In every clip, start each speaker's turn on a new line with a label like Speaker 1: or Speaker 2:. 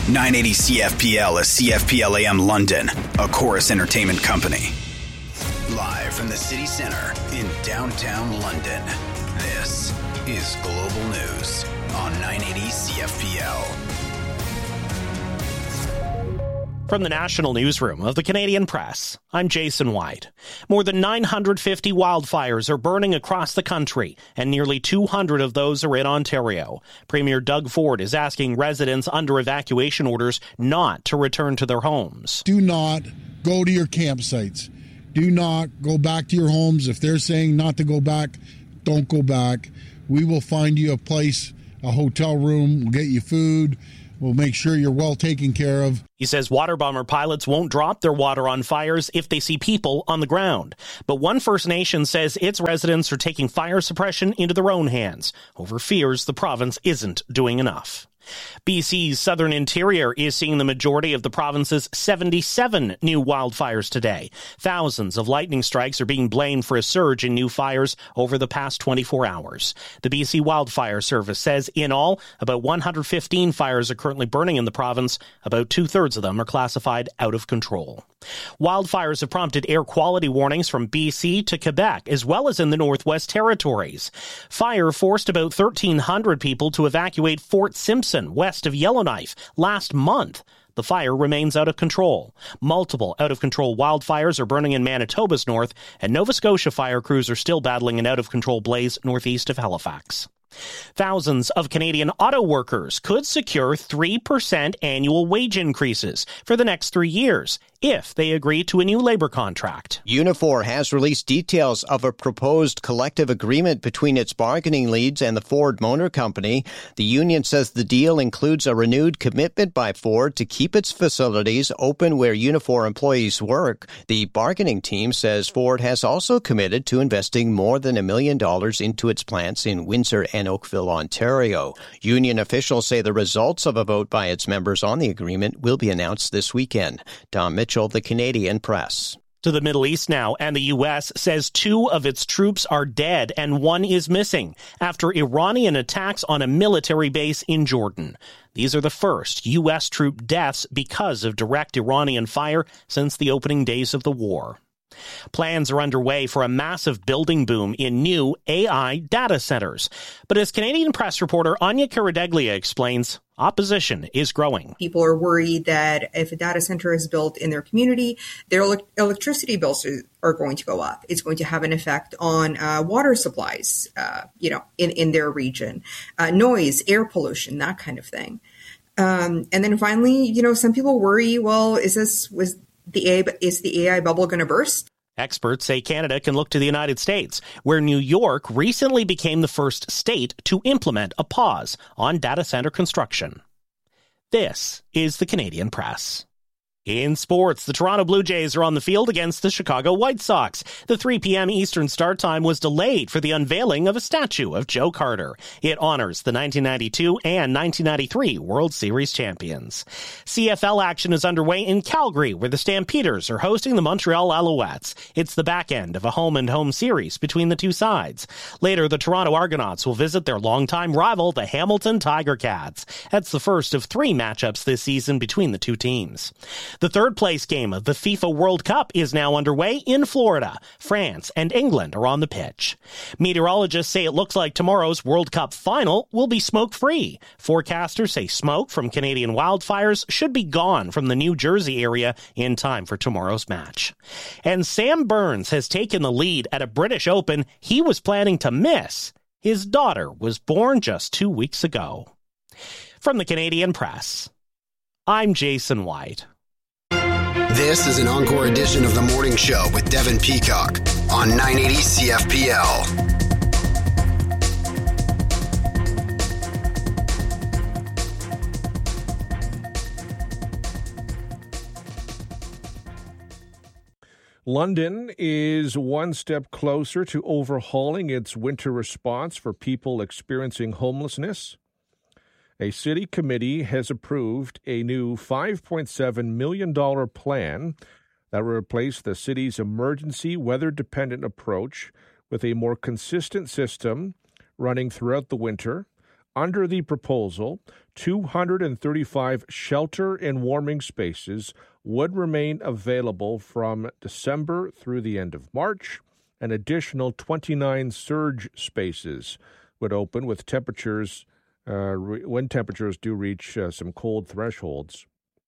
Speaker 1: 980 CFPL is CFPL AM London, a Chorus Entertainment company. Live from the city centre in downtown London, this is Global News on 980 CFPL.
Speaker 2: From the National Newsroom of the Canadian Press, I'm Jason White. More than 950 wildfires are burning across the country, and nearly 200 of those are in Ontario. Premier Doug Ford is asking residents under evacuation orders not to return to their homes.
Speaker 3: Do not go to your campsites. Do not go back to your homes. If they're saying not to go back, don't go back. We will find you a place, a hotel room. We'll get you food. We'll make sure you're well taken care of.
Speaker 2: He says water bomber pilots won't drop their water on fires if they see people on the ground. But one First Nation says its residents are taking fire suppression into their own hands over fears the province isn't doing enough. BC's southern interior is seeing the majority of the province's 77 new wildfires today. Thousands of lightning strikes are being blamed for a surge in new fires over the past 24 hours. The BC Wildfire Service says in all, about 115 fires are currently burning in the province. About two-thirds of them are classified out of control. Wildfires have prompted air quality warnings from BC to Quebec, as well as in the Northwest Territories. Fire forced about 1,300 people to evacuate Fort Simpson, west of Yellowknife, last month. The fire remains out of control. Multiple out-of-control wildfires are burning in Manitoba's north, and Nova Scotia fire crews are still battling an out-of-control blaze northeast of Halifax. Thousands of Canadian auto workers could secure 3% annual wage increases for the next 3 years if they agree to a new labor contract.
Speaker 4: Unifor has released details of a proposed collective agreement between its bargaining leads and the Ford Motor Company. The union says the deal includes a renewed commitment by Ford to keep its facilities open where Unifor employees work. The bargaining team says Ford has also committed to investing more than $1 million into its plants in Windsor and Oakville, Ontario. Union officials say the results of a vote by its members on the agreement will be announced this weekend. Tom Mitchell, the Canadian Press.
Speaker 2: To the Middle East now, and the U.S. says 2 of its troops are dead and 1 is missing after Iranian attacks on a military base in Jordan. These are the first U.S. troop deaths because of direct Iranian fire since the opening days of the war. Plans are underway for a massive building boom in new AI data centers. But as Canadian Press reporter Anya Karadeglia explains, opposition is growing.
Speaker 5: People are worried that if a data center is built in their community, their electricity bills are going to go up. It's going to have an effect on water supplies, in their region, noise, air pollution, that kind of thing. And then finally, some people worry, well, is the AI bubble going to burst?
Speaker 2: Experts say Canada can look to the United States, where New York recently became the first state to implement a pause on data center construction. This is the Canadian Press. In sports, the Toronto Blue Jays are on the field against the Chicago White Sox. The 3 p.m. Eastern start time was delayed for the unveiling of a statue of Joe Carter. It honors the 1992 and 1993 World Series champions. CFL action is underway in Calgary, where the Stampeders are hosting the Montreal Alouettes. It's the back end of a home-and-home series between the two sides. Later, the Toronto Argonauts will visit their longtime rival, the Hamilton Tiger Cats. That's the first of 3 matchups this season between the two teams. The third-place game of the FIFA World Cup is now underway in Florida. France and England are on the pitch. Meteorologists say it looks like tomorrow's World Cup final will be smoke-free. Forecasters say smoke from Canadian wildfires should be gone from the New Jersey area in time for tomorrow's match. And Sam Burns has taken the lead at a British Open he was planning to miss. His daughter was born just 2 weeks ago. From the Canadian Press, I'm Jason White.
Speaker 1: This is an encore edition of The Morning Show with Devin Peacock on 980 CFPL.
Speaker 6: London is one step closer to overhauling its winter response for people experiencing homelessness. A city committee has approved a new $5.7 million plan that will replace the city's emergency weather-dependent approach with a more consistent system running throughout the winter, under the proposal, 235 shelter and warming spaces would remain available from December through the end of March. An additional 29 surge spaces would open with temperatures when temperatures do reach some cold thresholds.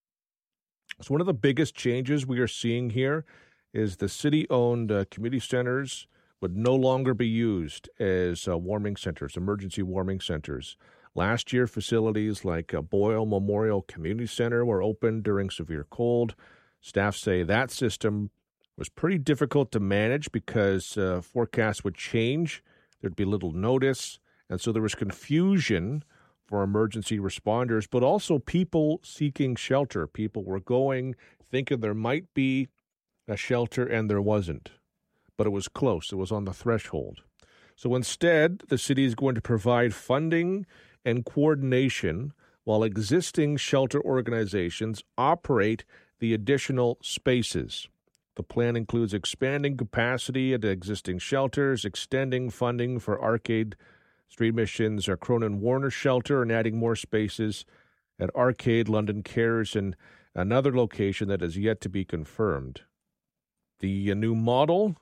Speaker 6: So one of the biggest changes we are seeing here is the city-owned community centers would no longer be used as warming centers, emergency warming centers. Last year, facilities like Boyle Memorial Community Center were opened during severe cold. Staff say that system was pretty difficult to manage because forecasts would change. There'd be little notice. And so there was confusion for emergency responders, but also people seeking shelter. People were going, thinking there might be a shelter, and there wasn't. But it was close. It was on the threshold. So instead, the city is going to provide funding and coordination while existing shelter organizations operate the additional spaces. The plan includes expanding capacity at existing shelters, extending funding for Arcade Street Mission's Cronin Warner Shelter, and adding more spaces at Arcade, London Cares, and another location that is yet to be confirmed. The new model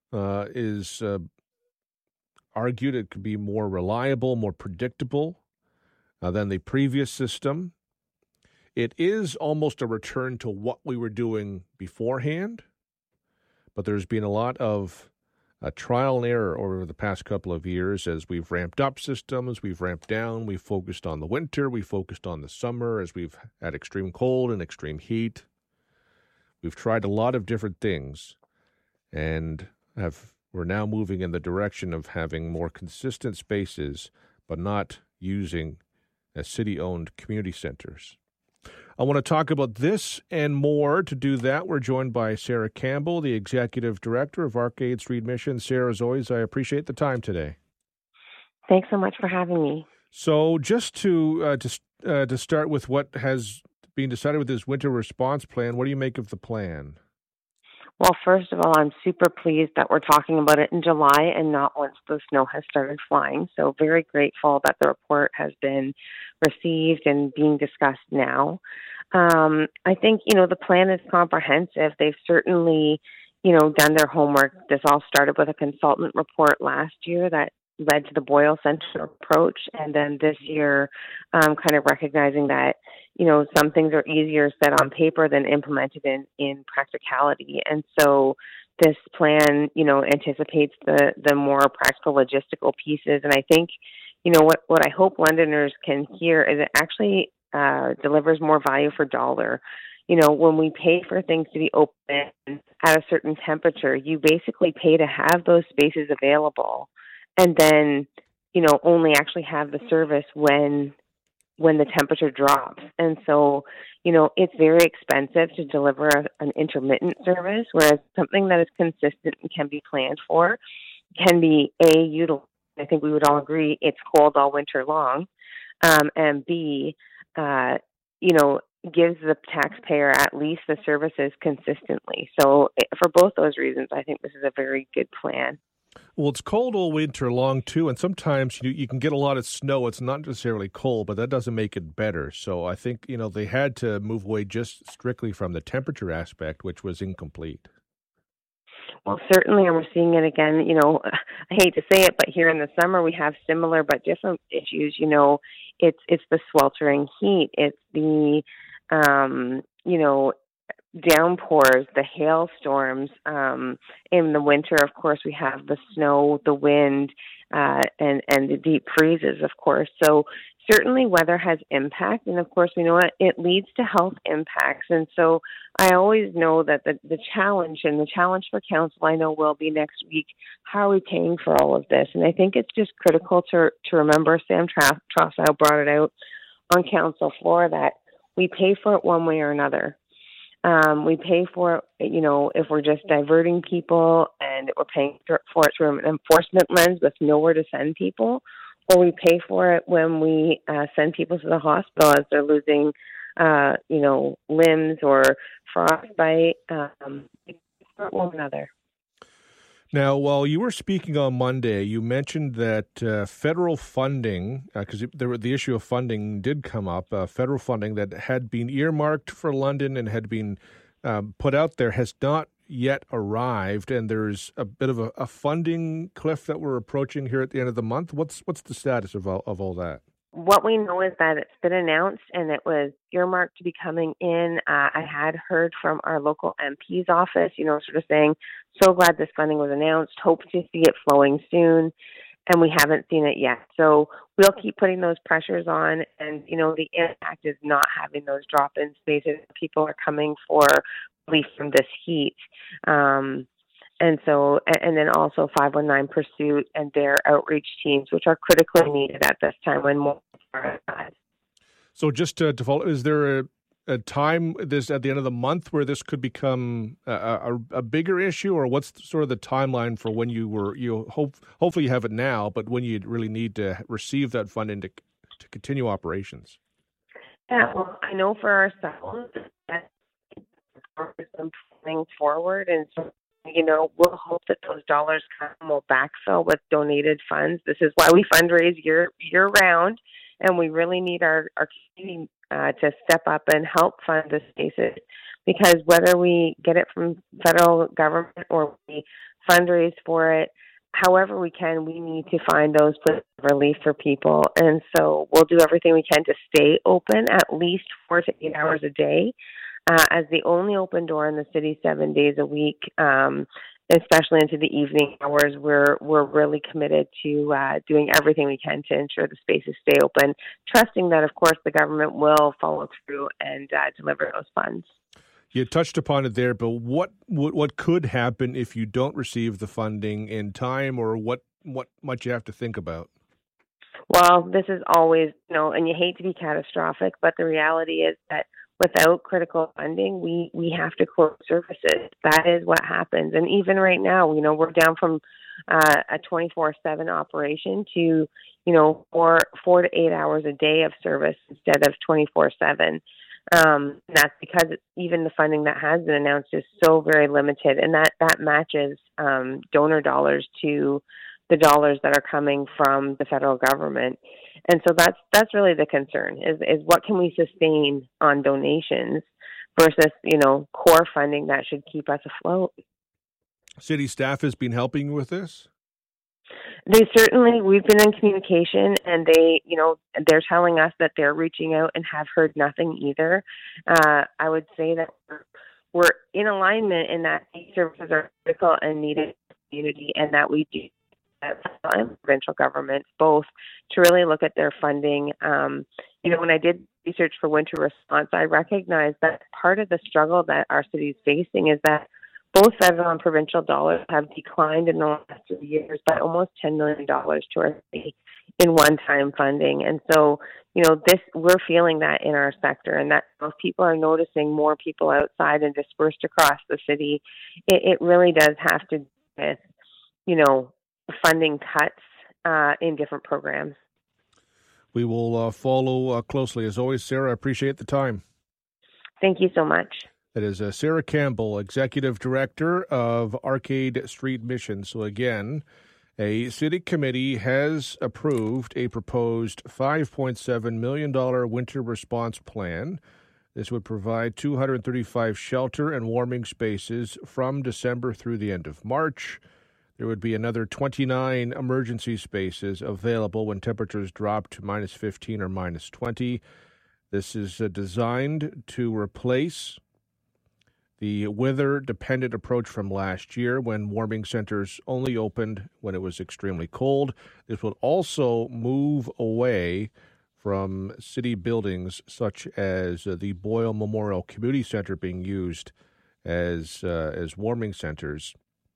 Speaker 6: is argued it could be more reliable, more predictable than the previous system. It is almost a return to what we were doing beforehand, but there's been a lot of trial and error over the past couple of years as we've ramped up systems, we've ramped down, we've focused on the winter, we've focused on the summer as we've had extreme cold and extreme heat. We've tried a lot of different things, and we're now moving in the direction of having more consistent spaces, but not using city-owned community centers. I want to talk about this and more. To do that, we're joined by Sarah Campbell, the Executive Director of Arcade Street Mission. Sarah, as always, I appreciate the time today.
Speaker 7: Thanks so much for having me.
Speaker 6: So just to start with what has been decided with this winter response plan, what do you make of the plan?
Speaker 7: Well, first of all, I'm super pleased that we're talking about it in July and not once the snow has started flying. So very grateful that the report has been received and being discussed now. I think, the plan is comprehensive. They've certainly, done their homework. This all started with a consultant report last year that led to the Boyle Center approach. And then this year, kind of recognizing that, some things are easier said on paper than implemented in practicality. And so this plan, anticipates the more practical logistical pieces. And I think, what I hope Londoners can hear is it actually delivers more value for dollar. When we pay for things to be open at a certain temperature, you basically pay to have those spaces available and then, only actually have the service when the temperature drops. And so, it's very expensive to deliver an intermittent service, whereas something that is consistent and can be planned for can be utilized. I think we would all agree it's cold all winter long, and B, gives the taxpayer at least the services consistently. So for both those reasons, I think this is a very good plan.
Speaker 6: Well, it's cold all winter long, too, and sometimes you can get a lot of snow. It's not necessarily cold, but that doesn't make it better. So I think, they had to move away just strictly from the temperature aspect, which was incomplete.
Speaker 7: Well, certainly, and we're seeing it again. I hate to say it, but here in the summer we have similar but different issues. It's the sweltering heat. It's the, downpours, the hailstorms. In the winter, of course, we have the snow, the wind, and the deep freezes, of course. So certainly weather has impact, and of course we know it leads to health impacts. And so I always know that the challenge for council, I know, will be next week, how are we paying for all of this? And I think it's just critical to remember, Sam Trossow brought it out on council floor, that we pay for it one way or another. We pay for it, if we're just diverting people and we're paying for it through an enforcement lens with nowhere to send people, or we pay for it when we send people to the hospital as they're losing, limbs or frostbite. We pay for it one another.
Speaker 6: Now, while you were speaking on Monday, you mentioned that federal funding, because the issue of funding did come up, federal funding that had been earmarked for London and had been put out there has not yet arrived, and there's a bit of a funding cliff that we're approaching here at the end of the month. What's the status of all that?
Speaker 7: What we know is that it's been announced and it was earmarked to be coming in. I had heard from our local MP's office, sort of saying, so glad this funding was announced, hope to see it flowing soon, and we haven't seen it yet. So we'll keep putting those pressures on, and, the impact is not having those drop-in spaces. People are coming for relief from this heat. And then also 519 Pursuit and their outreach teams, which are critically needed at this time when more are outside. So
Speaker 6: just to follow, is there a time at the end of the month where this could become a bigger issue, or what's sort of the timeline for when hopefully you have it now, but when you really need to receive that funding to continue operations?
Speaker 7: Yeah, well, I know for ourselves that we're planning forward, and so we'll hope that those dollars come. We'll backfill with donated funds. This is why we fundraise year round, and we really need our community to step up and help fund the spaces, because whether we get it from federal government or we fundraise for it, however we can, we need to find those places of relief for people. And so we'll do everything we can to stay open at least 4 to 8 hours a day. As the only open door in the city 7 days a week, especially into the evening hours, we're really committed to doing everything we can to ensure the spaces stay open, trusting that, of course, the government will follow through and deliver those funds.
Speaker 6: You touched upon it there, but what could happen if you don't receive the funding in time, or what might you have to think about?
Speaker 7: Well, this is always, and you hate to be catastrophic, but the reality is that without critical funding, we have to close services. That is what happens. And even right now, we're down from a 24/7 operation to, 4 to 8 hours a day of service instead of 24/7. That's because even the funding that has been announced is so very limited, and that matches donor dollars to the dollars that are coming from the federal government. And so that's really the concern is what can we sustain on donations versus, core funding that should keep us afloat.
Speaker 6: City staff has been helping with this?
Speaker 7: We've been in communication, and they're telling us that they're reaching out and have heard nothing either. I would say that we're in alignment in that these services are critical and needed in the community, and that we do and provincial governments both to really look at their funding. When I did research for winter response, I recognized that part of the struggle that our city is facing is that both federal and provincial dollars have declined in the last 3 years by almost $10 million to our city in one-time funding. And so, we're feeling that in our sector, and that most people are noticing more people outside and dispersed across the city. It really does have to do with, funding cuts in different programs.
Speaker 6: We will follow closely. As always, Sarah, I appreciate the time.
Speaker 7: Thank you so much.
Speaker 6: That is Sarah Campbell, Executive Director of Arcade Street Mission. So again, a city committee has approved a proposed $5.7 million winter response plan. This would provide 235 shelter and warming spaces from December through the end of March. There would be another 29 emergency spaces available when temperatures drop to minus 15 or minus 20. This is designed to replace the weather-dependent approach from last year when warming centers only opened when it was extremely cold. This will also move away from city buildings such as the Boyle Memorial Community Center being used as warming centers.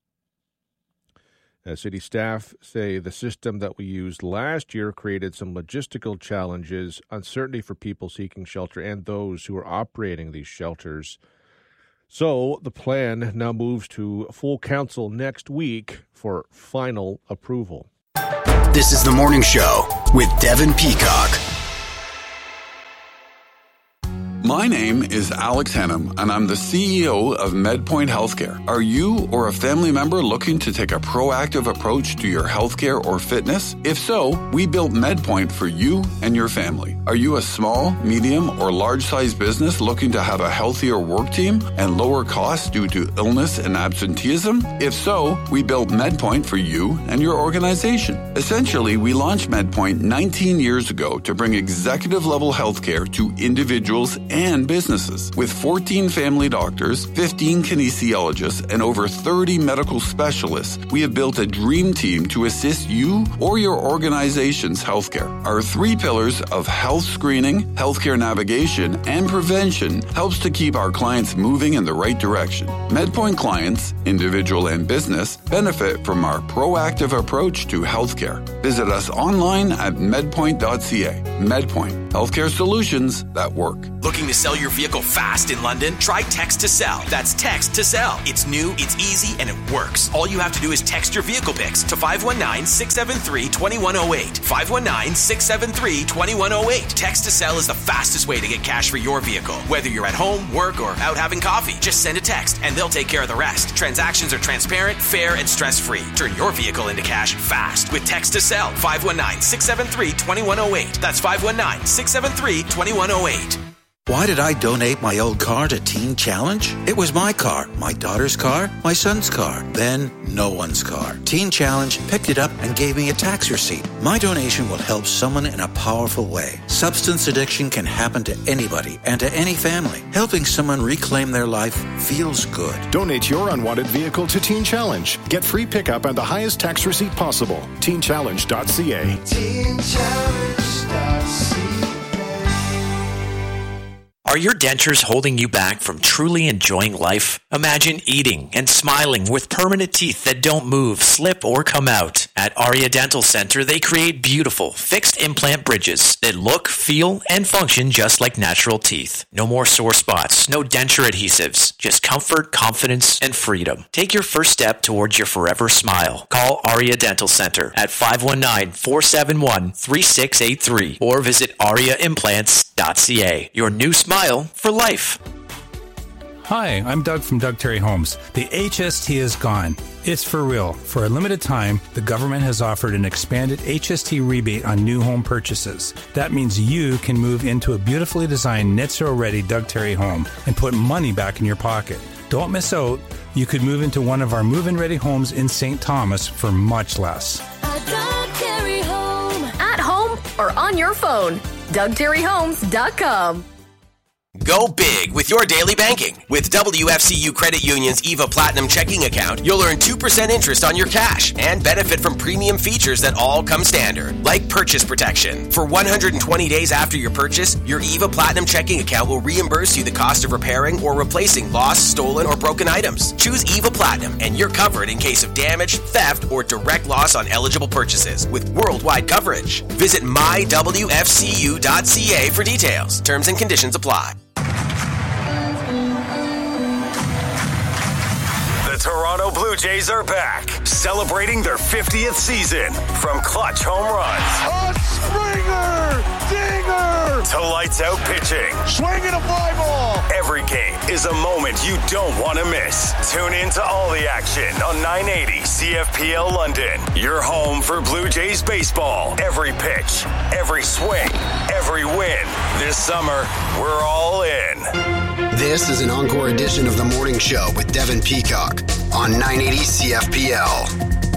Speaker 6: City staff say the system that we used last year created some logistical challenges, uncertainty for people seeking shelter and those who are operating these shelters. So the plan now moves to full council next week for final approval.
Speaker 1: This is The Morning Show with Devin Peacock.
Speaker 8: My name is Alex Hennum, and I'm the CEO of MedPoint Healthcare. Are you or a family member looking to take a proactive approach to your healthcare or fitness? If so, we built MedPoint for you and your family. Are you a small, medium, or large-sized business looking to have a healthier work team and lower costs due to illness and absenteeism? If so, we built MedPoint for you and your organization. Essentially, we launched MedPoint 19 years ago to bring executive-level healthcare to individuals and businesses. With 14 family doctors, 15 kinesiologists, and over 30 medical specialists, we have built a dream team to assist you or your organization's healthcare. Our 3 pillars of health screening, healthcare navigation, and prevention helps to keep our clients moving in the right direction. MedPoint clients, individual and business, benefit from our proactive approach to healthcare. Visit us online at medpoint.ca. MedPoint, healthcare solutions that work.
Speaker 9: Looking to sell your vehicle fast in London? Try Text to Sell. That's Text to Sell. It's new, it's easy, and it works. All you have to do is text your vehicle pics to 519-673-2108. 519-673-2108. Text to Sell is the fastest way to get cash for your vehicle. Whether you're at home, work, or out having coffee, just send a text and they'll take care of the rest. Transactions are transparent, fair, and stress-free. Turn your vehicle into cash fast with Text to Sell. 519-673-2108. That's 519-673-2108.
Speaker 10: Why did I donate my old car to Teen Challenge? It was my car, my daughter's car, my son's car, then no one's car. Teen Challenge picked it up and gave me a tax receipt. My donation will help someone in a powerful way. Substance addiction can happen to anybody and to any family. Helping someone reclaim their life feels good.
Speaker 11: Donate your unwanted vehicle to Teen Challenge. Get free pickup and the highest tax receipt possible. TeenChallenge.ca. TeenChallenge.ca.
Speaker 12: Are your dentures holding you back from truly enjoying life? Imagine eating and smiling with permanent teeth that don't move, slip, or come out. At Aria Dental Center, they create beautiful, fixed implant bridges that look, feel, and function just like natural teeth. No more sore spots, no denture adhesives, just comfort, confidence, and freedom. Take your first step towards your forever smile. Call Aria Dental Center at 519-471-3683 or visit ariaimplants.ca. Your new smile for life.
Speaker 13: Hi, I'm Doug from Doug Terry Homes. The HST is gone. It's for real. For a limited time, the government has offered an expanded HST rebate on new home purchases. That means you can move into a beautifully designed net zero ready Doug Terry home and put money back in your pocket. Don't miss out. You could move into one of our move-in ready homes in St. Thomas for much less.
Speaker 14: A Doug Terry home. At home or on your phone. DougTerryHomes.com.
Speaker 9: Go big with your daily banking. With WFCU Credit Union's EVA Platinum checking account, you'll earn 2% interest on your cash and benefit from premium features that all come standard, like purchase protection. For 120 days after your purchase, your EVA Platinum checking account will reimburse you the cost of repairing or replacing lost, stolen, or broken items. Choose EVA Platinum and you're covered in case of damage, theft, or direct loss on eligible purchases with worldwide coverage. Visit mywfcu.ca for details. Terms and conditions apply.
Speaker 15: Toronto Blue Jays are back, celebrating their 50th season. From clutch home runs,
Speaker 16: a Springer, dinger,
Speaker 15: to lights out pitching,
Speaker 16: swinging a fly ball.
Speaker 15: Every game is a moment you don't want to miss. Tune in to all the action on 980 CFPL London. Your home for Blue Jays baseball. Every pitch, every swing, every win. This summer, we're all in.
Speaker 17: This is an encore edition of The Morning Show with Devin Peacock on 980 CFPL.